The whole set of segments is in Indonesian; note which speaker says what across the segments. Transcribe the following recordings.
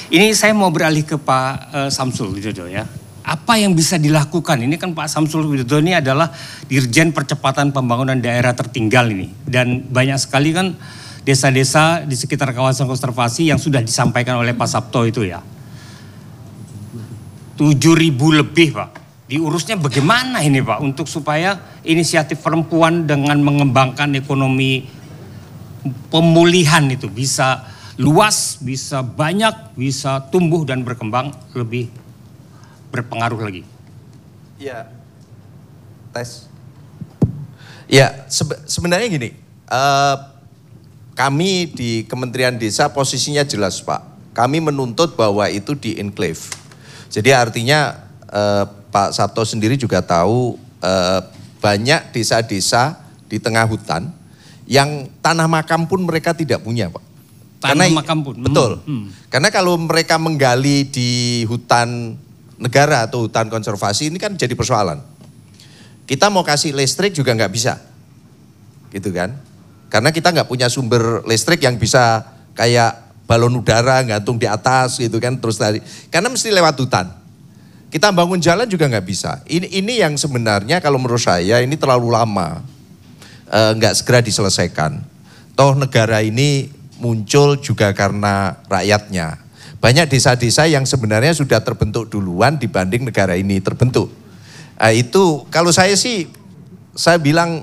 Speaker 1: Ini saya mau beralih ke Pak Samsul Widodo ya. Apa yang bisa dilakukan? Ini kan Pak Samsul Widodo ini adalah Dirjen Percepatan Pembangunan Daerah Tertinggal ini. Dan banyak sekali kan desa-desa di sekitar kawasan konservasi yang sudah disampaikan oleh Pak Sabto itu ya. 7.000 lebih Pak. Diurusnya bagaimana ini Pak? Untuk supaya inisiatif perempuan dengan mengembangkan ekonomi pemulihan itu bisa luas, bisa banyak, bisa tumbuh dan berkembang lebih berpengaruh lagi.
Speaker 2: Ya, tes. Ya, sebenarnya gini, kami di Kementerian Desa posisinya jelas Pak. Kami menuntut bahwa itu di enclave. Jadi artinya Pak Sabto sendiri juga tahu banyak desa-desa di tengah hutan yang tanah makam pun mereka tidak punya Pak.
Speaker 1: Tanah makam pun?
Speaker 2: Betul. Karena kalau mereka menggali di hutan negara atau hutan konservasi ini kan jadi persoalan. Kita mau kasih listrik juga nggak bisa, gitu kan? Karena kita nggak punya sumber listrik yang bisa kayak balon udara gantung di atas gitu kan terus tadi. Karena mesti lewat hutan. Kita bangun jalan juga nggak bisa. Ini yang sebenarnya kalau menurut saya ini terlalu lama, nggak segera diselesaikan. Toh negara ini muncul juga karena rakyatnya. Banyak desa-desa yang sebenarnya sudah terbentuk duluan dibanding negara ini terbentuk. Itu kalau saya sih, saya bilang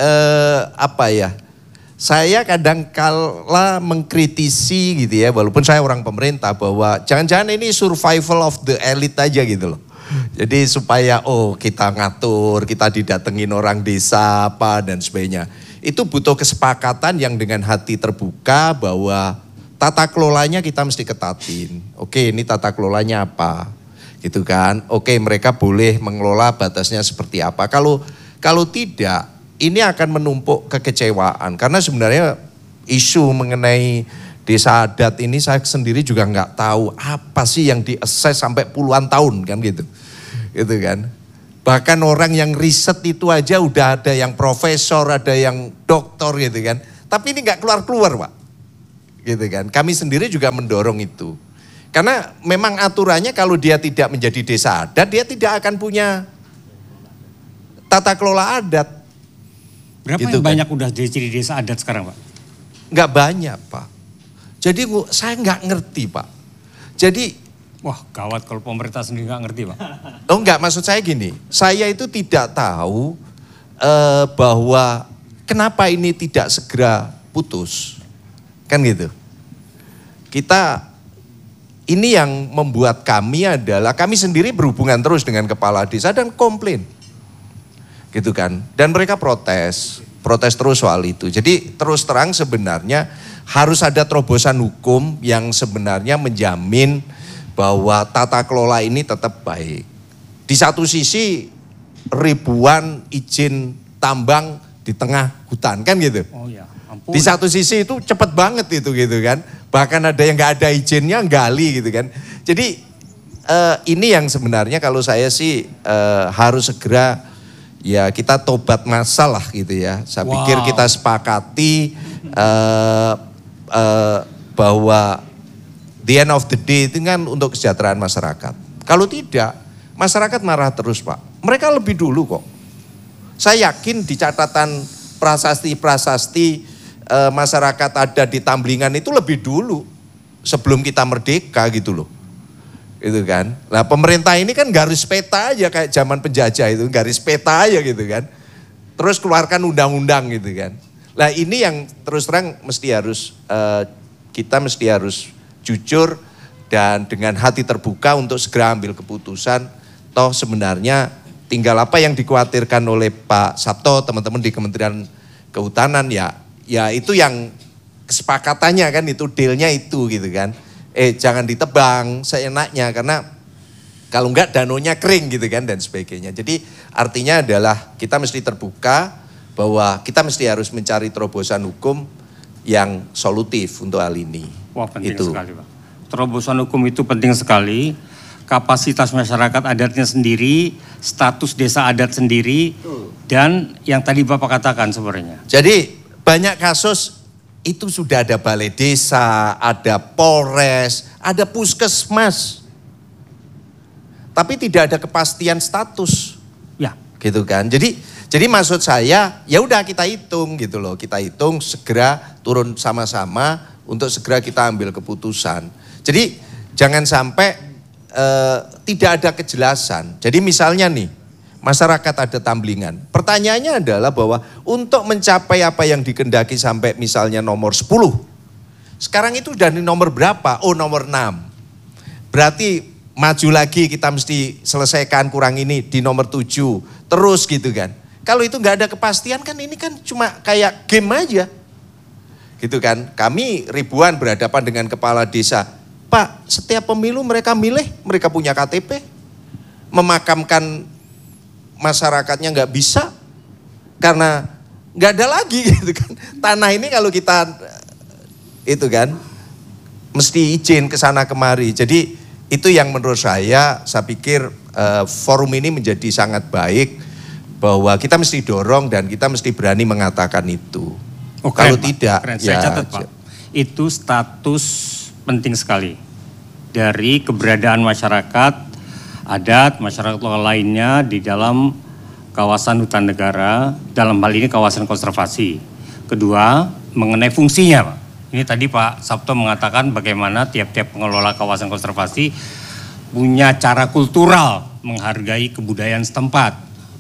Speaker 2: saya kadang kala mengkritisi gitu ya, walaupun saya orang pemerintah bahwa jangan-jangan ini survival of the elite aja gitu loh. Jadi supaya kita ngatur, kita didatengin orang desa apa dan sebagainya. Itu butuh kesepakatan yang dengan hati terbuka bahwa tata kelolanya kita mesti ketatin. Oke, ini tata kelolanya apa? Gitu kan. Oke, mereka boleh mengelola batasnya seperti apa. Kalau tidak, ini akan menumpuk kekecewaan. Karena sebenarnya isu mengenai desa adat ini saya sendiri juga nggak tahu apa sih yang di-assess sampai puluhan tahun kan gitu. Gitu kan. Bahkan orang yang riset itu aja udah ada yang profesor, ada yang doktor gitu kan. Tapi ini nggak keluar-keluar Pak. Gitu kan. Kami sendiri juga mendorong itu. Karena memang aturannya kalau dia tidak menjadi desa adat, dia tidak akan punya tata kelola adat.
Speaker 1: Berapa
Speaker 2: gitu
Speaker 1: yang banyak udah jadi desa adat sekarang Pak?
Speaker 2: Nggak banyak Pak. Jadi saya nggak ngerti Pak. Jadi
Speaker 1: wah gawat kalau pemerintah sendiri nggak ngerti Pak.
Speaker 2: Enggak, maksud saya gini, saya itu tidak tahu bahwa kenapa ini tidak segera putus. Kan gitu. Ini yang membuat kami adalah, kami sendiri berhubungan terus dengan kepala desa dan komplain. Gitu kan. Dan mereka protes terus soal itu. Jadi terus terang sebenarnya harus ada terobosan hukum yang sebenarnya menjamin bahwa tata kelola ini tetap baik. Di satu sisi ribuan izin tambang di tengah hutan kan gitu.
Speaker 1: Oh ya.
Speaker 2: Di satu sisi itu cepet banget itu gitu kan. Bahkan ada yang gak ada izinnya gali gitu kan. Jadi ini yang sebenarnya kalau saya sih harus segera ya kita tobat masalah gitu ya. Saya pikir kita sepakati bahwa the end of the day itu kan untuk kesejahteraan masyarakat. Kalau tidak, masyarakat marah terus Pak. Mereka lebih dulu kok. Saya yakin di catatan prasasti-prasasti masyarakat ada di Tamblingan itu lebih dulu sebelum kita merdeka gitu loh. Itu kan. Nah pemerintah ini kan garis peta aja kayak zaman penjajah itu, garis peta aja gitu kan. Terus keluarkan undang-undang gitu kan. Nah ini yang terus terang kita mesti harus jujur dan dengan hati terbuka untuk segera ambil keputusan. Toh sebenarnya tinggal apa yang dikhawatirkan oleh Pak Sabto, teman-teman di Kementerian Kehutanan ya itu yang kesepakatannya kan, itu dealnya itu gitu kan. Jangan ditebang seenaknya karena kalau enggak danonya kering gitu kan dan sebagainya. Jadi artinya adalah kita mesti terbuka bahwa kita mesti harus mencari terobosan hukum yang solutif untuk hal ini.
Speaker 1: Wah penting sekali Pak. Terobosan hukum itu penting sekali. Kapasitas masyarakat adatnya sendiri, status desa adat sendiri, dan yang tadi Bapak katakan sebenarnya.
Speaker 2: Jadi banyak kasus itu sudah ada balai desa, ada Polres, ada puskesmas. Tapi tidak ada kepastian status.
Speaker 1: Ya.
Speaker 2: Gitu kan. Jadi maksud saya, ya udah kita hitung gitu loh. Kita hitung segera turun sama-sama untuk segera kita ambil keputusan. Jadi jangan sampai tidak ada kejelasan. Jadi misalnya nih, masyarakat ada tamblingan. Pertanyaannya adalah bahwa untuk mencapai apa yang dikendaki sampai misalnya nomor 10. Sekarang itu udah di nomor berapa? Oh, nomor 6. Berarti maju lagi kita mesti selesaikan kurang ini di nomor 7. Terus gitu kan. Kalau itu nggak ada kepastian kan ini kan cuma kayak game aja. Gitu kan. Kami ribuan berhadapan dengan kepala desa. Pak, setiap pemilu mereka milih, mereka punya KTP. Memakamkan masyarakatnya nggak bisa karena nggak ada lagi gitu kan. Tanah ini kalau kita itu kan mesti izin ke sana kemari. Jadi itu yang menurut saya pikir forum ini menjadi sangat baik bahwa kita mesti dorong dan kita mesti berani mengatakan itu.
Speaker 1: Oh,
Speaker 2: kalau
Speaker 1: keren,
Speaker 2: tidak,
Speaker 1: keren. Saya catat Pak. Itu status penting sekali dari keberadaan masyarakat adat, masyarakat lokal lainnya di dalam kawasan hutan negara, dalam hal ini kawasan konservasi. Kedua, mengenai fungsinya Pak. Ini tadi Pak Sabto mengatakan bagaimana tiap-tiap pengelola kawasan konservasi punya cara kultural menghargai kebudayaan setempat,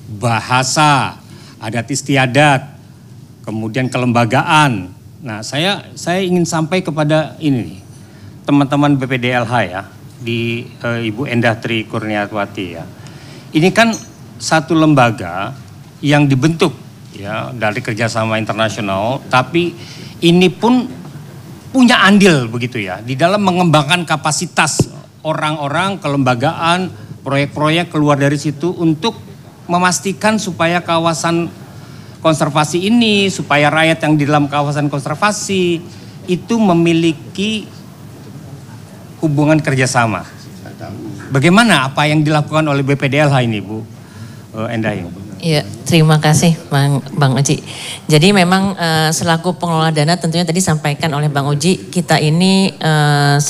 Speaker 1: bahasa, adat istiadat, kemudian kelembagaan. Nah saya ingin sampai kepada ini teman-teman BPDLH ya, di Ibu Endah Tri Kurniawati ya. Ini kan satu lembaga yang dibentuk ya dari kerjasama internasional, tapi ini pun punya andil begitu ya di dalam mengembangkan kapasitas orang-orang, kelembagaan, proyek-proyek keluar dari situ untuk memastikan supaya kawasan konservasi ini, supaya rakyat yang di dalam kawasan konservasi itu memiliki hubungan kerjasama. Bagaimana apa yang dilakukan oleh BPDLH ini Bu Endah?
Speaker 3: Iya, terima kasih Bang Uji. Jadi memang selaku pengelola dana tentunya tadi sampaikan oleh Bang Uji, kita ini